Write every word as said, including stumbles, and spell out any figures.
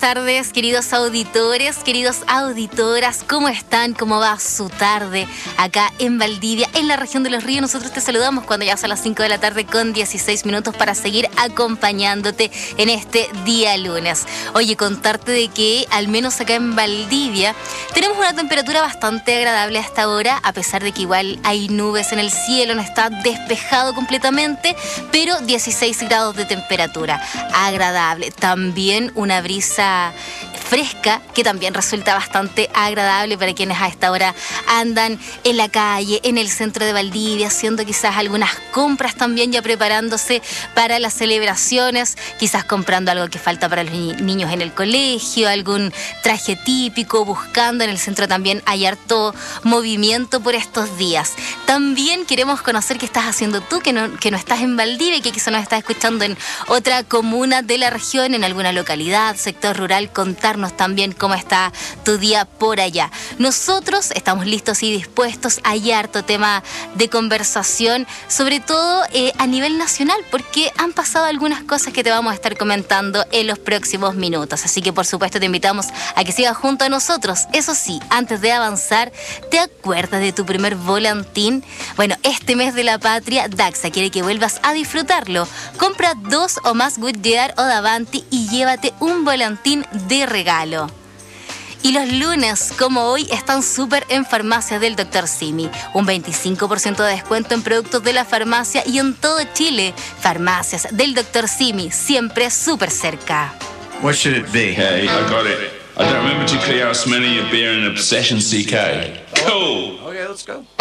tardes, queridos auditores, queridos auditoras. ¿Cómo están? ¿Cómo va su tarde acá en Valdivia, en la región de Los Ríos? Nosotros te saludamos cuando ya son las cinco de la tarde con dieciséis minutos para seguir acompañándote en este día lunes. Oye, contarte de que al menos acá en Valdivia tenemos una temperatura bastante agradable a esta hora, a pesar de que igual hay nubes en el cielo, no está despejado completamente, pero dieciséis grados de temperatura, agradable. También una brisa fresca que también resulta bastante agradable para quienes a esta hora andan en la calle, en el centro de Valdivia, haciendo quizás algunas compras también, ya preparándose para las celebraciones, quizás comprando algo que falta para los ni- niños en el colegio, algún traje típico, buscando. En el centro también hay harto movimiento por estos días. También queremos conocer qué estás haciendo tú, que no, que no estás en Valdivia y que quizás nos estás escuchando en otra comuna de la región, en alguna localidad, sector rural. Contarnos también cómo está tu día por allá. Nosotros estamos listos y dispuestos. Hay harto tema de conversación, sobre todo eh, a nivel nacional, porque han pasado algunas cosas que te vamos a estar comentando en los próximos minutos. Así que por supuesto te invitamos a que sigas junto a nosotros. Eso sí, antes de avanzar, ¿te acuerdas de tu primer volantín? Bueno, este mes de la patria, Daxa quiere que vuelvas a disfrutarlo. Compra dos o más Goodyear o Davanti y llévate un volantín de regalo. Y los lunes, como hoy, están súper en farmacias del doctor Simi. Un veinticinco por ciento de descuento en productos de la farmacia y en todo Chile. Farmacias del doctor Simi, siempre súper cerca. What should it be? Hey, I got it. I don't remember too clear how smelly your beer and obsession, C K. Cool. Okay, let's go.